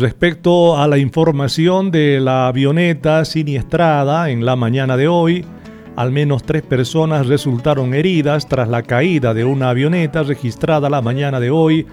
Respecto a la información de la avioneta siniestrada en la mañana de hoy, al menos 3 personas resultaron heridas tras la caída de una avioneta registrada la mañana de hoy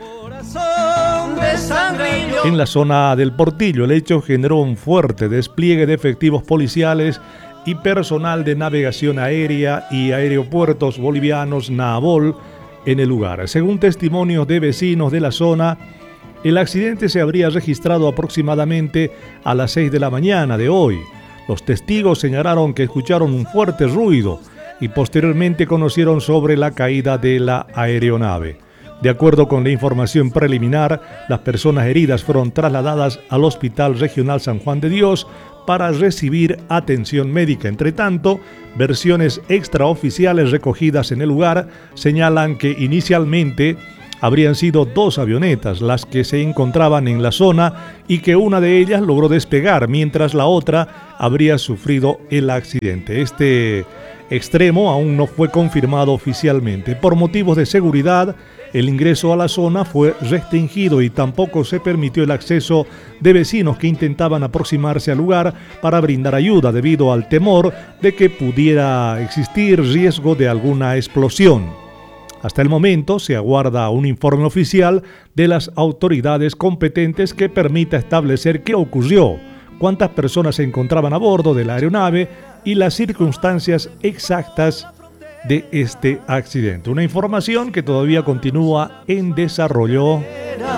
en la zona del Portillo. El hecho generó un fuerte despliegue de efectivos policiales y personal de navegación aérea y aeropuertos bolivianos NAVOL en el lugar. Según testimonios de vecinos de la zona, el accidente se habría registrado aproximadamente a las 6 de la mañana de hoy. Los testigos señalaron que escucharon un fuerte ruido y posteriormente conocieron sobre la caída de la aeronave. De acuerdo con la información preliminar, las personas heridas fueron trasladadas al Hospital Regional San Juan de Dios para recibir atención médica. Entre tanto, versiones extraoficiales recogidas en el lugar señalan que inicialmente habrían sido 2 avionetas las que se encontraban en la zona y que una de ellas logró despegar mientras la otra habría sufrido el accidente. Este extremo aún no fue confirmado oficialmente. Por motivos de seguridad, el ingreso a la zona fue restringido y tampoco se permitió el acceso de vecinos que intentaban aproximarse al lugar para brindar ayuda debido al temor de que pudiera existir riesgo de alguna explosión. Hasta el momento se aguarda un informe oficial de las autoridades competentes que permita establecer qué ocurrió, cuántas personas se encontraban a bordo de la aeronave y las circunstancias exactas de este accidente. Una información que todavía continúa en desarrollo.